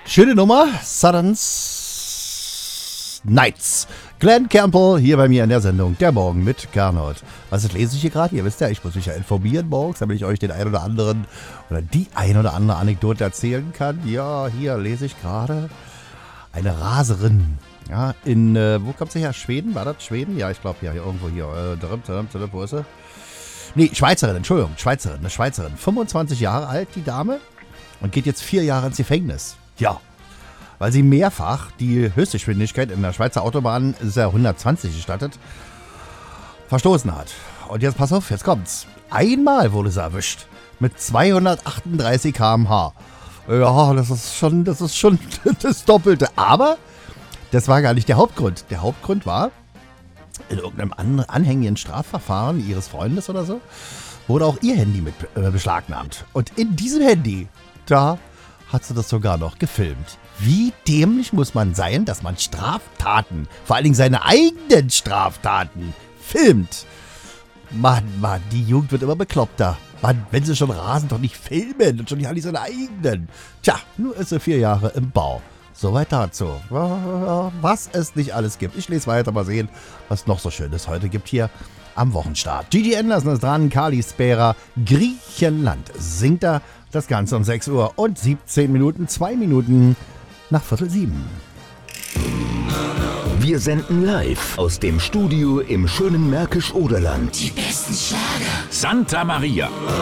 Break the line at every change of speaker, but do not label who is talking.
Schöne Nummer, Southern Nights. Glenn Campbell hier bei mir in der Sendung Der Morgen mit Gernot. Was lese ich hier gerade? Ihr wisst ja, ich muss mich ja informieren morgens, damit ich euch den ein oder anderen oder die ein oder andere Anekdote erzählen kann. Ja, hier lese ich gerade eine Raserin. Ja, wo kommt sie her? Schweden? War das Schweden? Ja, ich glaube, ja, hier irgendwo hier. Wo ist sie? Nee, Schweizerin, Entschuldigung, eine Schweizerin. 25 Jahre alt, die Dame, und geht jetzt 4 Jahre ins Gefängnis. Ja, weil sie mehrfach die Höchstgeschwindigkeit in der Schweizer Autobahn, ist ja 120 gestattet, verstoßen hat. Und jetzt pass auf, jetzt kommt's. Einmal wurde sie erwischt mit 238 km/h. Ja, das ist schon das Doppelte. Aber das war gar nicht der Hauptgrund. Der Hauptgrund war, in irgendeinem anhängigen Strafverfahren ihres Freundes oder so, wurde auch ihr Handy mit beschlagnahmt. Und in diesem Handy, da hat sie das sogar noch gefilmt. Wie dämlich muss man sein, dass man Straftaten, vor allen Dingen seine eigenen Straftaten, filmt? Mann, die Jugend wird immer bekloppter. Mann, wenn sie schon rasen, doch nicht filmen und schon nicht seine eigenen. Tja, nur ist sie 4 Jahre im Bau. Soweit dazu. Was es nicht alles gibt. Ich lese weiter, mal sehen, was noch so Schönes heute gibt hier am Wochenstart. Gigi Anderson ist dran, Kali Spera, Griechenland singt er. Das Ganze um 6 Uhr und 17 Minuten, 2 Minuten nach 6:45.
Wir senden live aus dem Studio im schönen Märkisch-Oderland.
Die besten Schlager.
Santa Maria.